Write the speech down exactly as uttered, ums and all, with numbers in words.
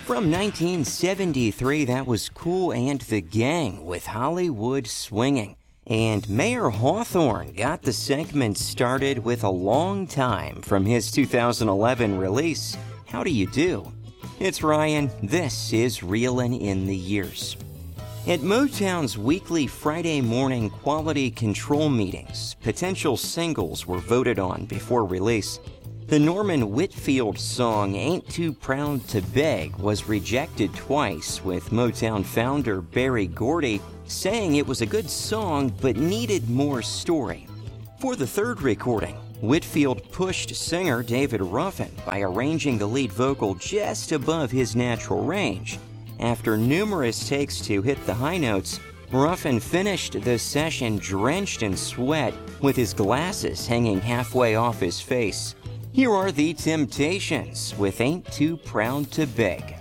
From nineteen seventy-three, that was Kool and the Gang with Hollywood Swinging. And Mayer Hawthorne got the segment started with A Long Time from his two thousand eleven release, How Do You Do? It's Ryan. This is Reelin' in the Years. At Motown's weekly Friday morning quality control meetings, potential singles were voted on before release. The Norman Whitfield song Ain't Too Proud to Beg was rejected twice, with Motown founder Berry Gordy saying it was a good song but needed more story. For the third recording, Whitfield pushed singer David Ruffin by arranging the lead vocal just above his natural range. After numerous takes to hit the high notes, Ruffin finished the session drenched in sweat with his glasses hanging halfway off his face. Here are the Temptations with Ain't Too Proud to Beg.